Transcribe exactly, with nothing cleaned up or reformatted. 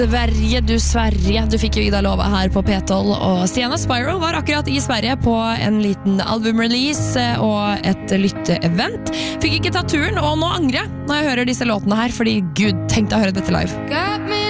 Sverige, du Sverige. Du fikk jo Ida Lova her på P tolv, og Stiana Spyro var akkurat i Sverige på en liten albumrelease og et lytteevent. Fikk ikke tatt turen, og nå angrer jeg når jeg hører disse låtene her, fordi gud, tenk deg å høre dette live.